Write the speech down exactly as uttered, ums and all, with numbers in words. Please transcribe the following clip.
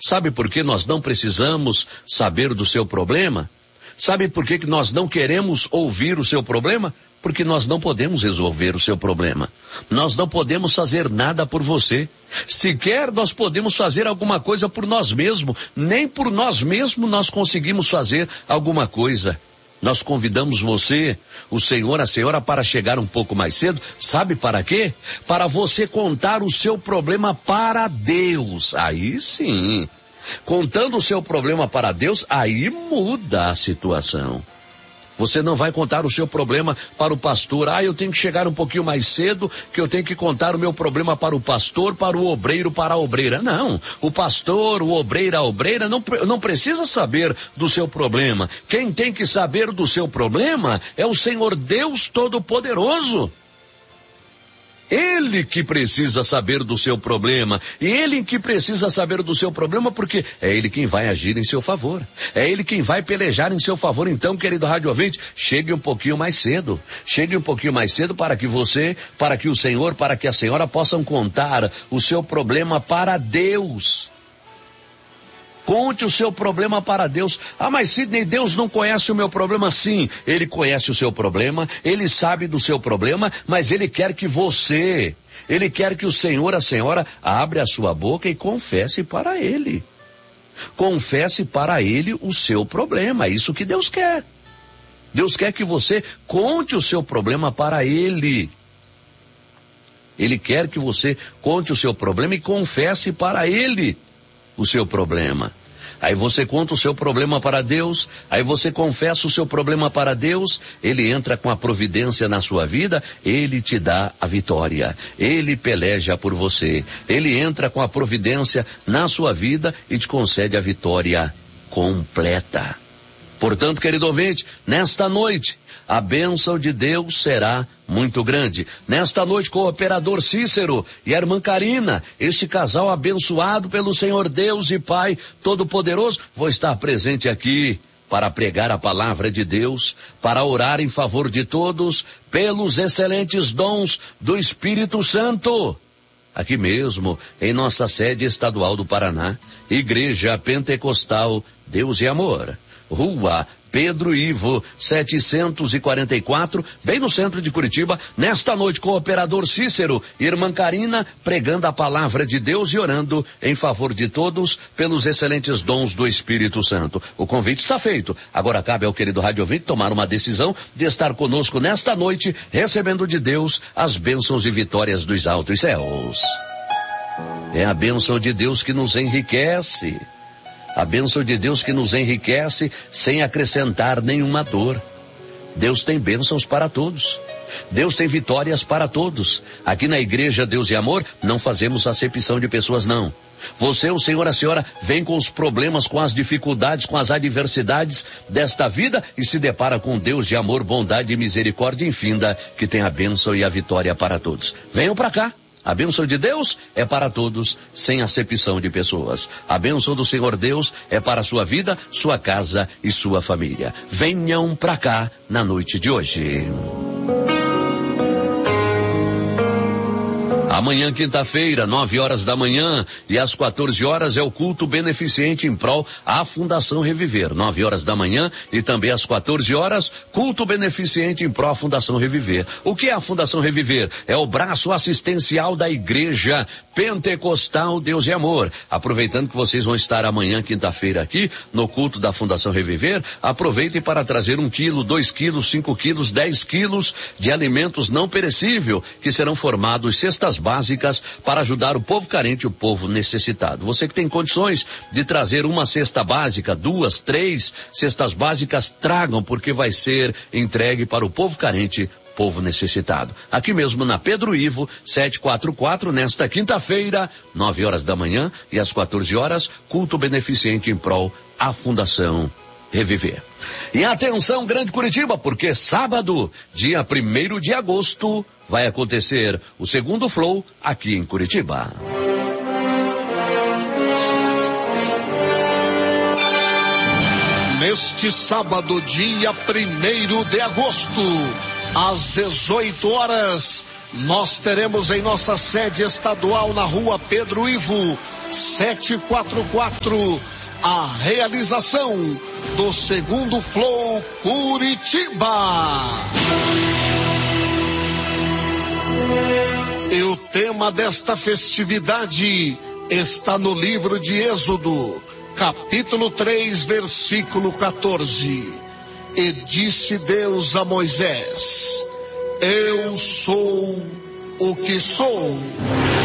Sabe por que nós não precisamos saber do seu problema? Sabe por que que nós não queremos ouvir o seu problema? Porque nós não podemos resolver o seu problema. Nós não podemos fazer nada por você. Sequer nós podemos fazer alguma coisa por nós mesmos. Nem por nós mesmos nós conseguimos fazer alguma coisa. Nós convidamos você, o senhor, a senhora, para chegar um pouco mais cedo. Sabe para quê? Para você contar o seu problema para Deus. Aí sim. Contando o seu problema para Deus, aí muda a situação. Você não vai contar o seu problema para o pastor. Ah, eu tenho que chegar um pouquinho mais cedo, que eu tenho que contar o meu problema para o pastor, para o obreiro, para a obreira. Não, o pastor, o obreiro, a obreira não, não precisa saber do seu problema. Quem tem que saber do seu problema é o Senhor Deus Todo-Poderoso. Ele que precisa saber do seu problema, e ele que precisa saber do seu problema porque é ele quem vai agir em seu favor, é ele quem vai pelejar em seu favor. Então, querido rádio ouvinte, chegue um pouquinho mais cedo, chegue um pouquinho mais cedo para que você, para que o senhor, para que a senhora possam contar o seu problema para Deus. Conte o seu problema para Deus. Ah, mas Sidney, Deus não conhece o meu problema? Sim, Ele conhece o seu problema, Ele sabe do seu problema, mas Ele quer que você, Ele quer que o senhor, a senhora, abra a sua boca e confesse para Ele. Confesse para Ele o seu problema, é isso que Deus quer. Deus quer que você conte o seu problema para Ele. Ele quer que você conte o seu problema e confesse para Ele o seu problema. Aí você conta o seu problema para Deus, aí você confessa o seu problema para Deus, Ele entra com a providência na sua vida, Ele te dá a vitória, Ele peleja por você, Ele entra com a providência na sua vida e te concede a vitória completa. Portanto, querido ouvinte, nesta noite, a bênção de Deus será muito grande. Nesta noite, com o operador Cícero e a irmã Karina, este casal abençoado pelo Senhor Deus e Pai Todo-Poderoso, vou estar presente aqui para pregar a palavra de Deus, para orar em favor de todos, pelos excelentes dons do Espírito Santo. Aqui mesmo, em nossa sede estadual do Paraná, Igreja Pentecostal Deus e Amor, Rua Pedro Ivo, setecentos e quarenta e quatro, bem no centro de Curitiba, nesta noite com o operador Cícero e irmã Karina, pregando a palavra de Deus e orando em favor de todos pelos excelentes dons do Espírito Santo. O convite está feito. Agora cabe ao querido rádio ouvinte tomar uma decisão de estar conosco nesta noite, recebendo de Deus as bênçãos e vitórias dos altos céus. É a bênção de Deus que nos enriquece. A bênção de Deus que nos enriquece sem acrescentar nenhuma dor. Deus tem bênçãos para todos. Deus tem vitórias para todos. Aqui na Igreja Deus e Amor não fazemos acepção de pessoas, não. Você, o senhor, a senhora, vem com os problemas, com as dificuldades, com as adversidades desta vida e se depara com Deus de amor, bondade e misericórdia infinda, que tem a bênção e a vitória para todos. Venham para cá. A bênção de Deus é para todos, sem acepção de pessoas. A bênção do Senhor Deus é para a sua vida, sua casa e sua família. Venham para cá na noite de hoje. Amanhã, quinta-feira, nove horas da manhã e às quatorze horas é o culto beneficente em prol à Fundação Reviver. nove horas da manhã e também às quatorze horas, culto beneficente em prol à Fundação Reviver. O que é a Fundação Reviver? É o braço assistencial da Igreja Pentecostal Deus e Amor. Aproveitando que vocês vão estar amanhã, quinta-feira, aqui no culto da Fundação Reviver, aproveitem para trazer um quilo, dois quilos, cinco quilos, dez quilos de alimentos não perecíveis que serão formados cestas básicas para ajudar o povo carente e o povo necessitado. Você que tem condições de trazer uma cesta básica, duas, três cestas básicas, tragam, porque vai ser entregue para o povo carente, povo necessitado. Aqui mesmo na Pedro Ivo, setecentos e quarenta e quatro, nesta quinta-feira, nove horas da manhã e às quatorze horas, culto beneficente em prol à Fundação Reviver. E atenção, Grande Curitiba, porque sábado, dia primeiro de agosto, vai acontecer o segundo Flow aqui em Curitiba. Neste sábado, dia primeiro de agosto, às dezoito horas, nós teremos em nossa sede estadual na rua Pedro Ivo, setecentos e quarenta e quatro, a realização do segundo Flow Curitiba. E o tema desta festividade está no livro de Êxodo, capítulo três, versículo quatorze. E disse Deus a Moisés: eu sou o que sou.